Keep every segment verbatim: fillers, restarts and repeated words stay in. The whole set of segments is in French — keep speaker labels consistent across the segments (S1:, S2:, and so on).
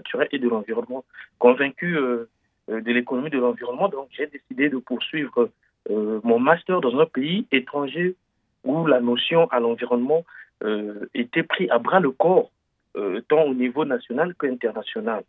S1: naturel et de l'environnement. Convaincu euh, euh, de l'économie de l'environnement, donc j'ai décidé de poursuivre euh, mon master dans un pays étranger où la notion à l'environnement euh, était prise à bras le corps, euh, tant au niveau national qu'international.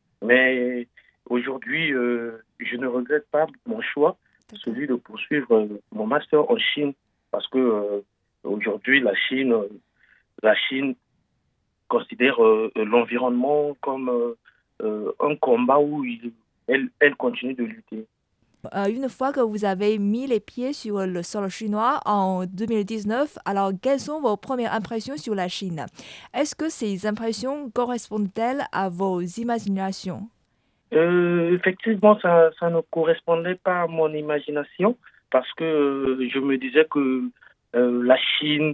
S1: Mais aujourd'hui, euh, je ne regrette pas mon choix, celui de poursuivre euh, mon master en Chine, parce que euh, aujourd'hui, la Chine, euh, la Chine considère euh, l'environnement comme euh, euh, un combat où il, elle, elle continue de lutter.
S2: Euh, une fois que vous avez mis les pieds sur le sol chinois en deux mille dix-neuf, alors quelles sont vos premières impressions sur la Chine? Est-ce que ces impressions correspondent-elles à vos imaginations?
S1: Euh, effectivement, ça, ça ne correspondait pas à mon imagination parce que euh, je me disais que euh, la Chine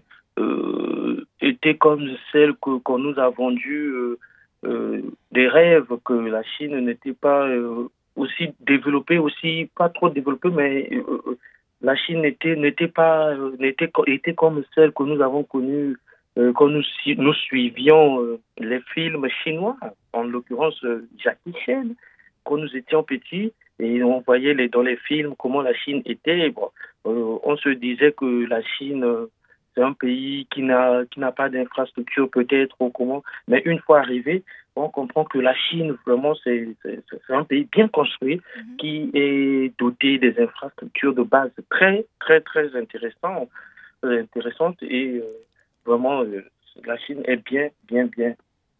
S1: euh, était comme celle que qu'on nous a vendue euh, euh, des rêves, que la Chine n'était pas euh, aussi développée, aussi pas trop développée, mais euh, euh, la Chine n'était n'était pas euh, n'était co- était comme celle que nous avons connue euh, quand nous si- nous suivions euh, les films chinois, en l'occurrence euh, Jackie Chan quand nous étions petits et on voyait les, dans les films comment la Chine était, bon, euh, on se disait que la Chine, euh, c'est un pays qui n'a qui n'a pas d'infrastructure peut-être ou comment, mais une fois arrivé, on comprend que la Chine, vraiment, c'est c'est- c'est un pays bien construit
S2: Mhm.
S1: qui est doté des infrastructures de base très, très, très intéressantes, intéressantes et euh, vraiment, euh, la Chine est bien, bien, bien.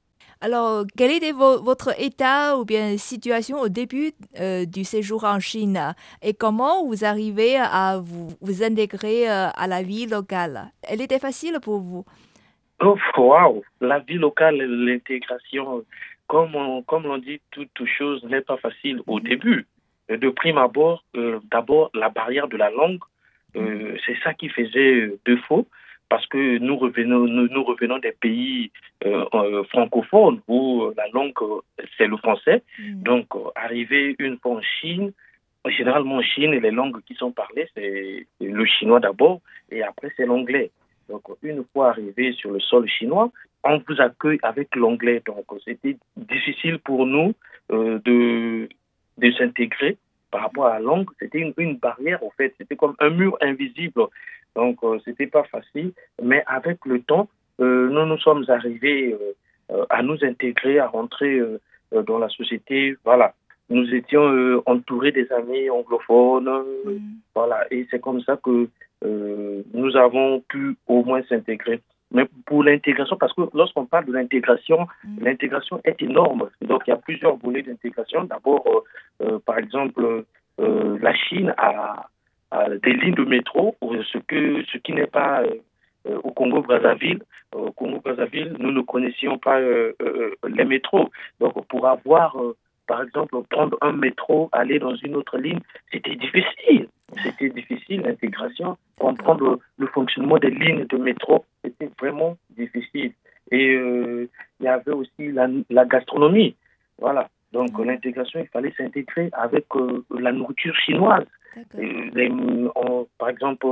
S2: Alors, quel était vo- votre état ou bien situation au début euh, du séjour en Chine et comment vous arrivez à vous, vous intégrer euh, à la vie locale? Elle était facile pour vous?
S1: Oh, waouh, la vie locale, l'intégration, comme on, comme l'on dit, toute, toute chose n'est pas facile au
S2: Mhm,
S1: début. Euh, De prime abord, euh, d'abord la barrière de la langue,
S2: mhm,
S1: euh, c'est ça qui faisait euh, défaut, parce que nous revenons, nous, nous revenons des pays euh, euh, francophones où euh, la langue euh, c'est le français.
S2: mhm.
S1: Donc, euh, arriver une fois en Chine, généralement en Chine, les langues qui sont parlées, c'est le chinois d'abord, et après c'est l'anglais. Donc, une fois arrivé sur le sol chinois, on vous accueille avec l'anglais. Donc, c'était difficile pour nous euh, de, de s'intégrer par rapport à la langue. C'était une, une barrière, en fait. C'était comme un mur invisible. Donc, euh, c'était pas facile. Mais avec le temps, euh, nous nous sommes arrivés euh, euh, à nous intégrer, à rentrer euh, euh, dans la société. Voilà. Nous étions euh, entourés des amis anglophones. euh,
S2: Mhm.
S1: voilà. Et c'est comme ça que euh, nous avons pu au moins s'intégrer. Mais pour l'intégration, parce que lorsqu'on parle de l'intégration,
S2: Mhm.
S1: l'intégration est énorme. Donc, il y a plusieurs volets d'intégration. D'abord, euh, euh, par exemple, euh, la Chine a, a des lignes de métro, euh, ce, que, ce qui n'est pas euh, euh, au Congo-Brazzaville. Au Congo-Brazzaville, nous ne connaissions pas euh, euh, les métros. Donc, pour avoir, euh, par exemple, prendre un métro, aller dans une autre ligne, c'était difficile. C'était difficile, l'intégration.
S2: D'accord.
S1: Comprendre le fonctionnement des lignes de métro, c'était vraiment difficile. Et euh, il y avait aussi la, la gastronomie. Voilà. Donc,
S2: Mhm.
S1: l'intégration, il fallait s'intégrer avec euh, la nourriture chinoise.
S2: D'accord.
S1: Et les- on- par exemple,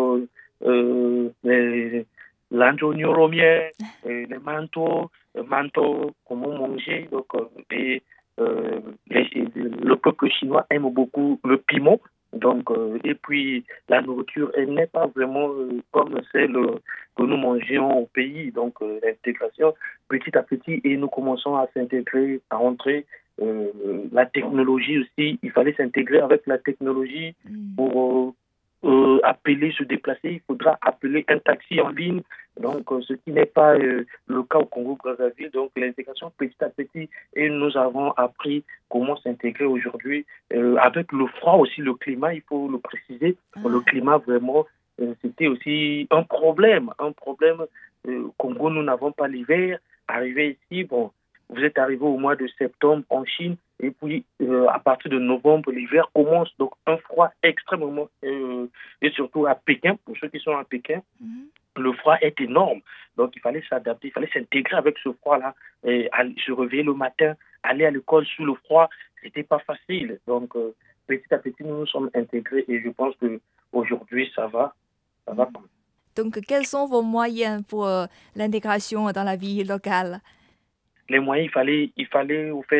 S1: euh, les l'anjo romien, les manteaux, le manteau, comment manger. Donc, euh, et, euh, les- le peuple chinois aime beaucoup le piment. Donc, euh, et puis, la nourriture, elle n'est pas vraiment euh, comme celle euh, que nous mangeons au pays. Donc, euh, l'intégration, petit à petit, et nous commençons à s'intégrer, à rentrer. Euh, la technologie aussi, il fallait s'intégrer avec la technologie
S2: Mhm.
S1: pour euh, euh, appeler, se déplacer. Il faudra appeler un taxi en ligne. Donc, euh, ce qui n'est pas euh, le cas au Congo-Brazzaville. Donc, l'intégration petit à petit, et nous avons appris comment s'intégrer aujourd'hui. Euh, avec le froid aussi, le climat, il faut le préciser. Le
S2: Ah,
S1: climat, vraiment, euh, c'était aussi un problème. Un problème. Euh, au Congo, nous n'avons pas l'hiver. Arrivé ici, bon, vous êtes arrivé au mois de septembre en Chine. Et puis, euh, à partir de novembre, l'hiver commence. Donc, un froid extrêmement. Euh, et surtout à Pékin, pour ceux qui sont à Pékin,
S2: mhm.
S1: le froid est énorme. Donc, il fallait s'adapter, il fallait s'intégrer avec ce froid-là. Et aller- se réveiller le matin, aller à l'école sous le froid, c'était pas facile. Donc, euh, petit à petit, nous nous sommes intégrés et je pense que aujourd'hui, ça va, ça va.
S2: Mhm. Donc, quels sont vos moyens pour euh, l'intégration dans la vie locale?
S1: Les moyens, il fallait, il fallait, au fait,